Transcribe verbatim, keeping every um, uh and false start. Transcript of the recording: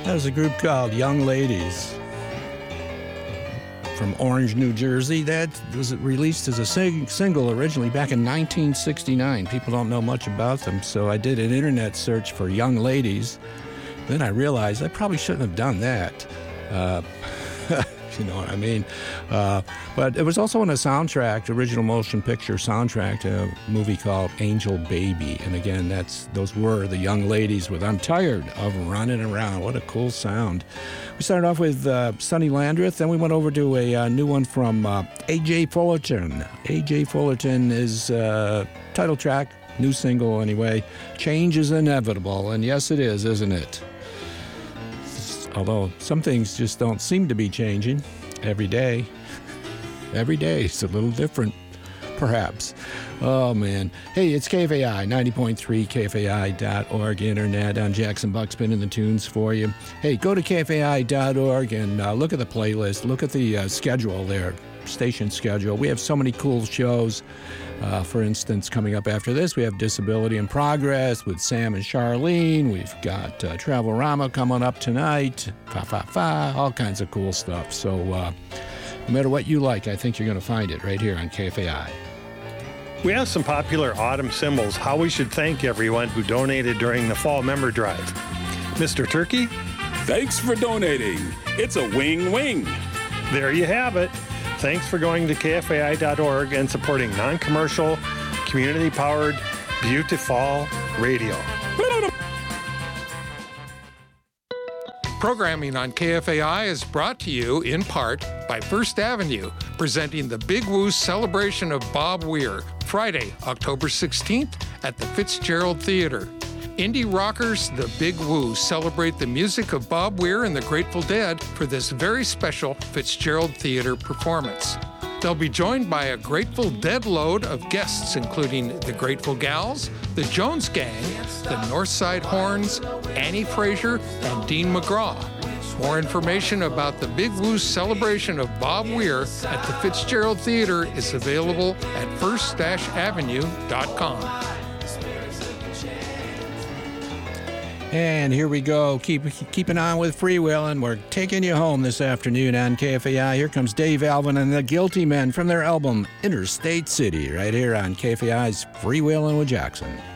There's a group called Young Ladies from Orange, New Jersey. That was released as a sing- single originally back in nineteen sixty-nine. People don't know much about them, so I did an internet search for Young Ladies. Then I realized I probably shouldn't have done that. Uh, you know what I mean? Uh, but it was also in a soundtrack, original motion picture soundtrack to a movie called Angel Baby. And again, that's those were the Young Ladies with I'm Tired of Running Around. What a cool sound. We started off with uh, Sonny Landreth, then we went over to a uh, new one from uh, A J Fullerton. A J Fullerton is uh, title track, new single anyway. Change is inevitable, and yes it is, isn't it? Although some things just don't seem to be changing every day. Every day it's a little different, perhaps. Oh, man. Hey, it's K F A I, ninety point three, K F A I dot org internet. I'm Jackson Buck spinning the tunes for you. Hey, go to K F A I dot org and uh, look at the playlist. Look at the uh, schedule there, station schedule. We have so many cool shows. Uh, for instance, coming up after this, we have Disability in Progress with Sam and Charlene. We've got uh, Travel-Rama coming up tonight. Fa, fa, fa, all kinds of cool stuff. So uh, no matter what you like, I think you're going to find it right here on K F A I. We have some popular autumn symbols, how we should thank everyone who donated during the fall member drive. Mister Turkey? Thanks for donating. It's a wing-wing. There you have it. Thanks for going to K F A I dot org and supporting non-commercial, community-powered, beautiful radio. Programming on K F A I is brought to you in part by First Avenue, presenting the Big Woo celebration of Bob Weir, Friday, October sixteenth at the Fitzgerald Theater. Indie rockers The Big Woo celebrate the music of Bob Weir and the Grateful Dead for this very special Fitzgerald Theater performance. They'll be joined by a Grateful Dead load of guests, including the Grateful Gals, the Jones Gang, the Northside Horns, Annie Fraser, and Dean McGraw. More information about the Big Woo celebration of Bob Weir at the Fitzgerald Theater is available at first avenue dot com. And here we go. Keep keeping on with Freewheelin'. We're taking you home this afternoon on K F A I. Here comes Dave Alvin and the Guilty Men from their album Interstate City, right here on K F A I's Freewheelin' with Jackson.